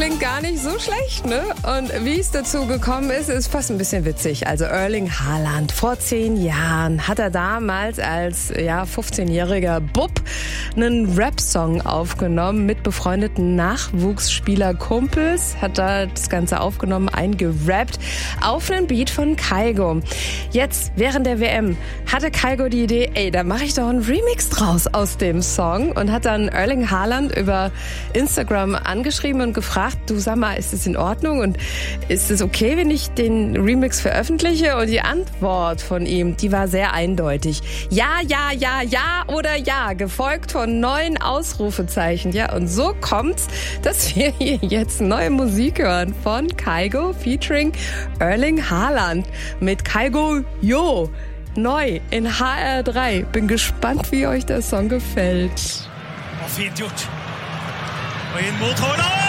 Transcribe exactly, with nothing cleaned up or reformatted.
klingt gar nicht so schlecht, ne? Und wie es dazu gekommen ist, ist fast ein bisschen witzig. Also Erling Haaland, vor zehn Jahren hat er damals als ja, fünfzehnjähriger Bub einen Rap-Song aufgenommen mit befreundeten Nachwuchsspieler-Kumpels. Hat da das Ganze aufgenommen, eingerappt auf einen Beat von Kygo. Jetzt, während der W M, hatte Kygo die Idee, ey, da mache ich doch einen Remix draus aus dem Song und hat dann Erling Haaland über Instagram angeschrieben und gefragt, du sag mal, ist es in Ordnung und ist es okay, wenn ich den Remix veröffentliche? Und die Antwort von ihm, die war sehr eindeutig. Ja, ja, ja, ja oder ja, gefolgt von neun Ausrufezeichen. Ja, und so kommt's, dass wir hier jetzt neue Musik hören von Kygo featuring Erling Haaland mit Kygo Yo. Neu in H R drei. Bin gespannt, wie euch der Song gefällt. Og fint gjort. Og inn mot Haaland!